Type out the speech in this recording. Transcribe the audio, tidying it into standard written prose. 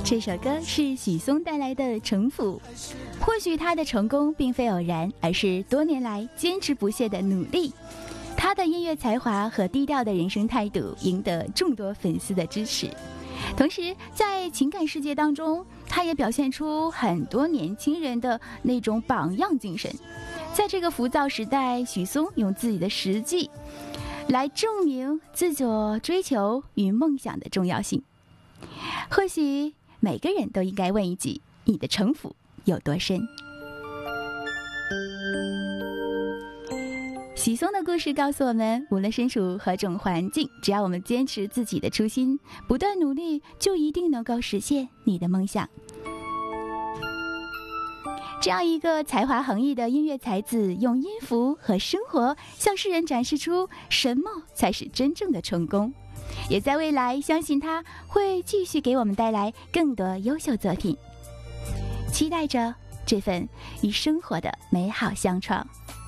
这首歌是许嵩带来的《城府》，或许他的成功并非偶然，而是多年来坚持不懈的努力。他的音乐才华和低调的人生态度赢得众多粉丝的支持，同时在情感世界当中，他也表现出很多年轻人的那种榜样精神。在这个浮躁时代，许嵩用自己的实际来证明自我追求与梦想的重要性。或许每个人都应该问一句：你的城府有多深？许嵩的故事告诉我们，无论身处何种环境，只要我们坚持自己的初心，不断努力，就一定能够实现你的梦想。这样一个才华横溢的音乐才子，用音符和生活向世人展示出什么才是真正的成功，也在未来相信他会继续给我们带来更多优秀作品，期待着这份与生活的美好相创。